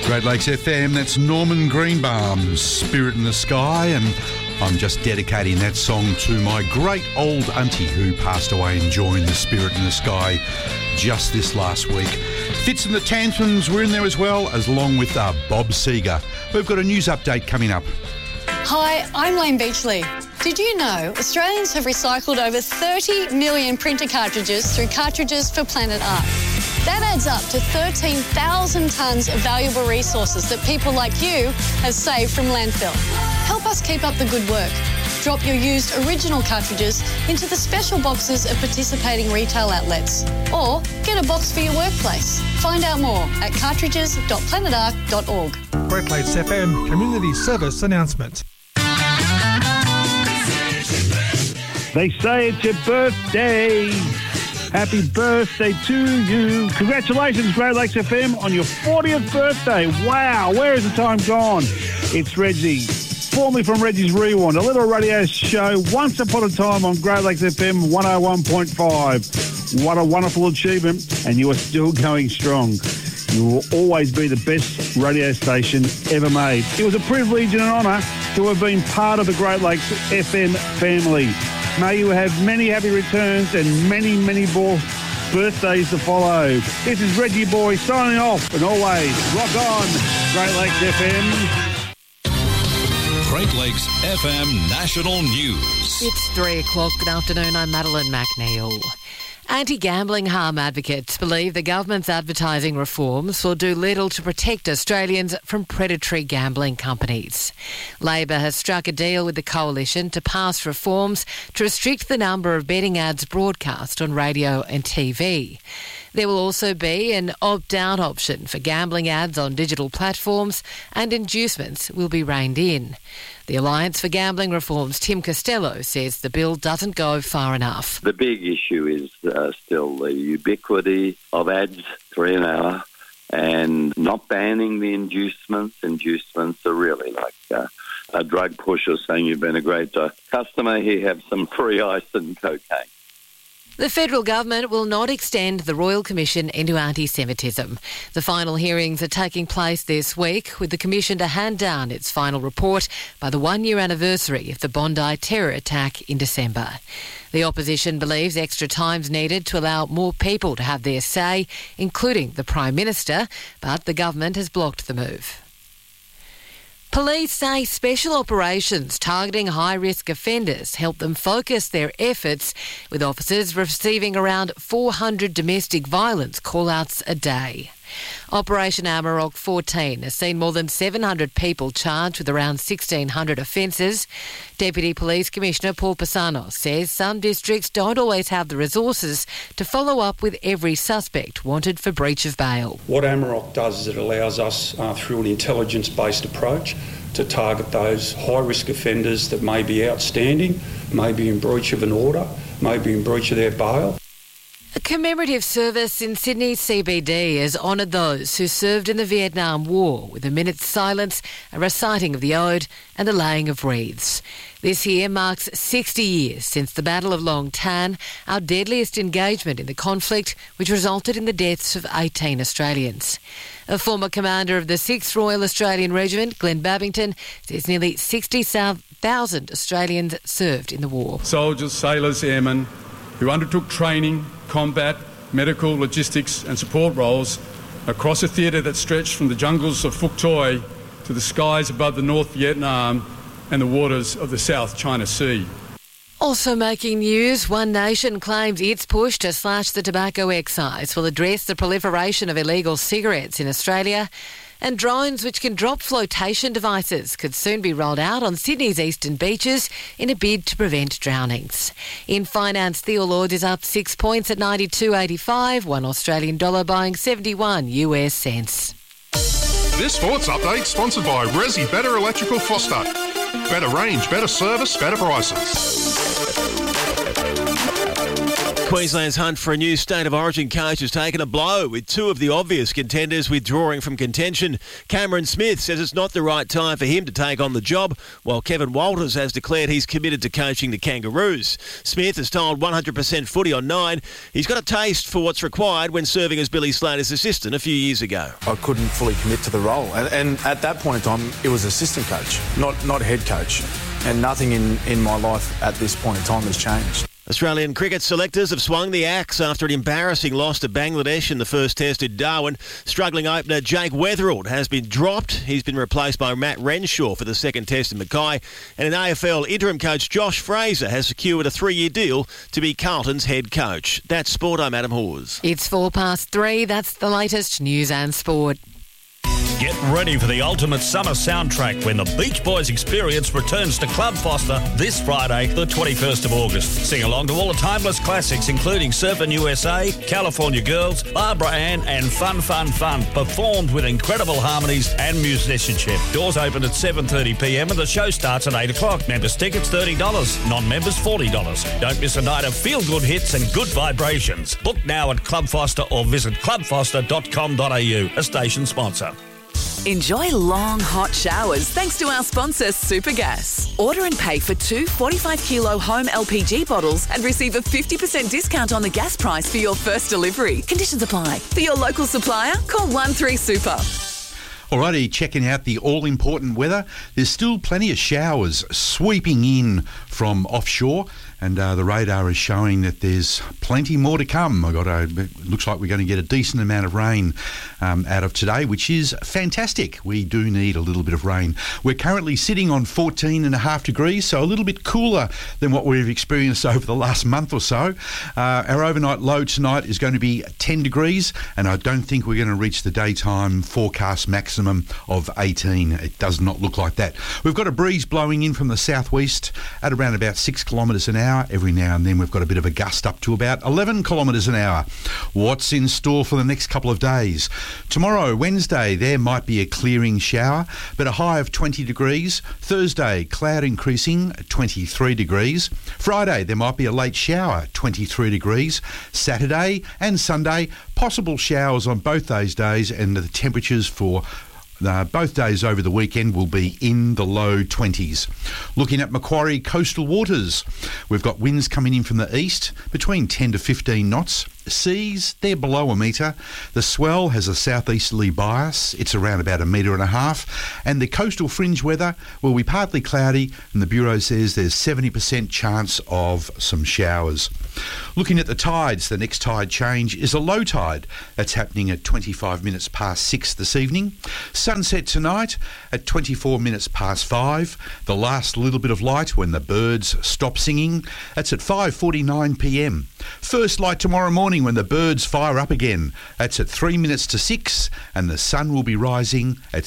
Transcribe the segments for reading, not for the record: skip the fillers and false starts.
Great Lakes FM, that's Norman Greenbaum's Spirit in the Sky, and I'm just dedicating that song to my great old auntie who passed away enjoying the Spirit in the Sky just this last week. Fitz and the Tantrums were in there as well, as along with Bob Seger. We've got a news update coming up. Hi, I'm Lane Beachley. Did you know Australians have recycled over 30 million printer cartridges through Cartridges for Planet Art? That adds up to 13,000 tonnes of valuable resources that people like you have saved from landfill. Help us keep up the good work. Drop your used original cartridges into the special boxes of participating retail outlets. Or get a box for your workplace. Find out more at cartridges.planetarc.org. Great Lakes FM Community Service Announcement. They say it's your birthday. Happy birthday to you. Congratulations, Great Lakes FM, on your 40th birthday. Wow, where has the time gone? It's Reggie, formerly from Reggie's Rewind, a little radio show once upon a time on Great Lakes FM 101.5. What a wonderful achievement, and you are still going strong. You will always be the best radio station ever made. It was a privilege and an honour to have been part of the Great Lakes FM family. May you have many happy returns and many, many more birthdays to follow. This is Reggie Boy signing off, and always rock on, Great Lakes FM. Great Lakes FM National News. It's 3 o'clock. Good afternoon. I'm Madeline McNeil. Anti-gambling harm advocates believe the government's advertising reforms will do little to protect Australians from predatory gambling companies. Labor has struck a deal with the Coalition to pass reforms to restrict the number of betting ads broadcast on radio and TV. There will also be an opt-out option for gambling ads on digital platforms, and inducements will be reined in. The Alliance for Gambling Reform's Tim Costello says the bill doesn't go far enough. The big issue is still the ubiquity of ads 3 an hour and not banning the inducements. Inducements are really like a drug pusher saying you've been a great customer, here have some free ice and cocaine. The federal government will not extend the Royal Commission into anti-Semitism. The final hearings are taking place this week, with the Commission to hand down its final report by the 1-year anniversary of the Bondi terror attack in December. The opposition believes extra time's needed to allow more people to have their say, including the Prime Minister, but the government has blocked the move. Police say special operations targeting high-risk offenders help them focus their efforts, with officers receiving around 400 domestic violence call-outs a day. Operation Amarok 14 has seen more than 700 people charged with around 1,600 offences. Deputy Police Commissioner Paul Pisano says some districts don't always have the resources to follow up with every suspect wanted for breach of bail. What Amarok does is it allows us, through an intelligence-based approach, to target those high-risk offenders that may be outstanding, may be in breach of an order, may be in breach of their bail. A commemorative service in Sydney's CBD has honoured those who served in the Vietnam War with a minute's silence, a reciting of the ode and the laying of wreaths. This year marks 60 years since the Battle of Long Tan, our deadliest engagement in the conflict, which resulted in the deaths of 18 Australians. A former commander of the 6th Royal Australian Regiment, Glenn Babington, says nearly 60,000 Australians served in the war. Soldiers, sailors, airmen who undertook training, combat, medical, logistics and support roles across a theatre that stretched from the jungles of Phuoc Toi to the skies above the North Vietnam and the waters of the South China Sea. Also making news, One Nation claims its push to slash the tobacco excise will address the proliferation of illegal cigarettes in Australia. And drones which can drop flotation devices could soon be rolled out on Sydney's eastern beaches in a bid to prevent drownings. In finance, the All Ords is up 6 points at 92.85, $1 Australian dollar buying 71 US cents. This sports update sponsored by Resi Better Electrical Foster. Better range, better service, better prices. Queensland's hunt for a new State of Origin coach has taken a blow, with two of the obvious contenders withdrawing from contention. Cameron Smith says it's not the right time for him to take on the job, while Kevin Walters has declared he's committed to coaching the Kangaroos. Smith has told 100% Footy on 9 he's got a taste for what's required when serving as Billy Slater's assistant a few years ago. I couldn't fully commit to the role, and at that point in time, it was assistant coach, not head coach, and nothing in my life at this point in time has changed. Australian cricket selectors have swung the axe after an embarrassing loss to Bangladesh in the first test in Darwin. Struggling opener Jake Weatherald has been dropped. He's been replaced by Matt Renshaw for the second test in Mackay. And an AFL interim coach Josh Fraser has secured a 3-year deal to be Carlton's head coach. That's sport. I'm Adam Hawes. It's 3:04. That's the latest news and sport. Get ready for the ultimate summer soundtrack when the Beach Boys Experience returns to Club Foster this Friday, the 21st of August. Sing along to all the timeless classics, including Surfin' USA, California Girls, Barbara Ann, and Fun, Fun, Fun, performed with incredible harmonies and musicianship. Doors open at 7:30pm and the show starts at 8 o'clock. Members tickets $30, non-members $40. Don't miss a night of feel-good hits and good vibrations. Book now at Club Foster or visit clubfoster.com.au, a station sponsor. Enjoy long, hot showers thanks to our sponsor, Supergas. Order and pay for 2 45-kilo home LPG bottles and receive a 50% discount on the gas price for your first delivery. Conditions apply. For your local supplier, call 13Super. Alrighty, checking out the all-important weather. There's still plenty of showers sweeping in from offshore, and the radar is showing that there's plenty more to come. It looks like we're going to get a decent amount of rain out of today, which is fantastic. We do need a little bit of rain. We're currently sitting on 14.5 degrees, so a little bit cooler than what we've experienced over the last month or so. Our overnight low tonight is going to be 10 degrees, and I don't think we're going to reach the daytime forecast maximum of 18. It does not look like that. We've got a breeze blowing in from the southwest at around about 6 kilometres an hour. Every now and then we've got a bit of a gust up to about 11 kilometres an hour. What's in store for the next couple of days? Tomorrow, Wednesday, there might be a clearing shower, but a high of 20 degrees. Thursday, cloud increasing, 23 degrees. Friday, there might be a late shower, 23 degrees. Saturday and Sunday, possible showers on both those days, and the temperatures for both days over the weekend will be in the low 20s. Looking at Macquarie coastal waters, we've got winds coming in from the east between 10 to 15 knots. Seas, they're below a metre. The swell has a southeasterly bias. It's around about 1.5 metres. And the coastal fringe weather will be partly cloudy, and the Bureau says there's 70% chance of some showers. Looking at the tides, the next tide change is a low tide. That's happening at 25 minutes past 6 this evening. Sunset tonight at 24 minutes past 5. The last little bit of light when the birds stop singing. That's at 5:49pm. First light tomorrow morning when the birds fire up again. That's at 3 minutes to 6, and the sun will be rising at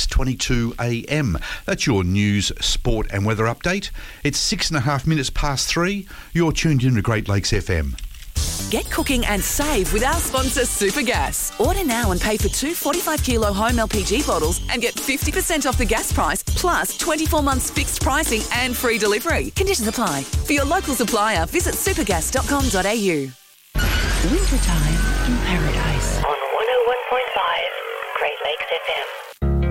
6:22am. That's your news, sport and weather update. It's 6.5 minutes past 3. You're tuned in to Great Lakes FM. Get cooking and save with our sponsor, Supergas. Order now and pay for 2 45-kilo home LPG bottles and get 50% off the gas price, plus 24 months fixed pricing and free delivery. Conditions apply. For your local supplier, visit supergas.com.au. Wintertime in Paradise. On 101.5 Great Lakes FM.